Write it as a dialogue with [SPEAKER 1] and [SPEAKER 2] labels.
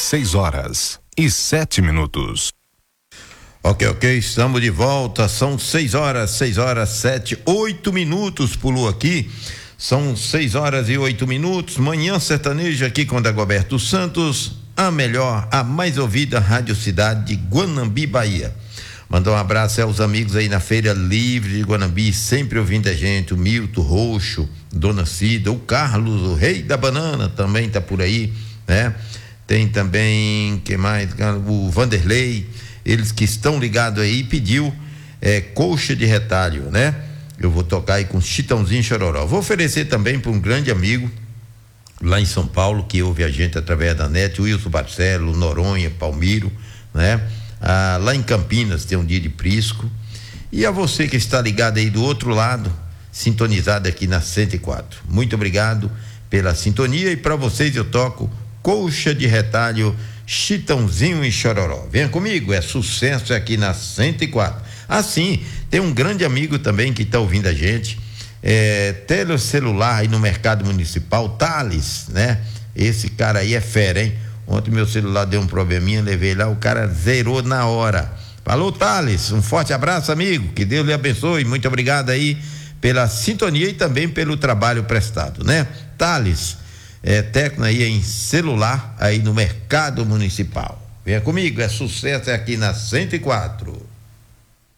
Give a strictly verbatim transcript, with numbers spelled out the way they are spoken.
[SPEAKER 1] seis horas e sete minutos.
[SPEAKER 2] Ok, ok, estamos de volta, são seis horas, seis horas, sete, oito minutos, pulou aqui, são seis horas e oito minutos, Manhã Sertaneja aqui com Dagoberto Santos, a melhor, a mais ouvida Rádio Cidade de Guanambi, Bahia. Mandar um abraço aos amigos aí na Feira Livre de Guanambi, sempre ouvindo a gente, o Milton Roxo, Dona Cida, o Carlos, o Rei da Banana também tá por aí, né? Tem também, que mais? O Vanderlei, eles que estão ligados aí, pediu é, coxa de retalho, né? Eu vou tocar aí com Chitãozinho e Chororó. Vou oferecer também para um grande amigo lá em São Paulo, que ouve a gente através da net, o Wilson Barcelo, Noronha, Palmiro, né? Ah, lá em Campinas tem um dia de Prisco. E a você que está ligado aí do outro lado, sintonizado aqui na cento e quatro. Muito obrigado pela sintonia e para vocês eu toco coxa de retalho, Chitãozinho e Chororó. Venha comigo, é sucesso aqui na cento e quatro. Assim, tem um grande amigo também que está ouvindo a gente, é, telecelular aí no mercado municipal, Thales, né? Esse cara aí é fera, hein? Ontem meu celular deu um probleminha, levei lá, o cara zerou na hora. Falou, Thales, um forte abraço, amigo, que Deus lhe abençoe, muito obrigado aí pela sintonia e também pelo trabalho prestado, né? Thales, é, técnico aí em celular, aí no mercado municipal. Venha comigo, é sucesso aqui na cento e quatro.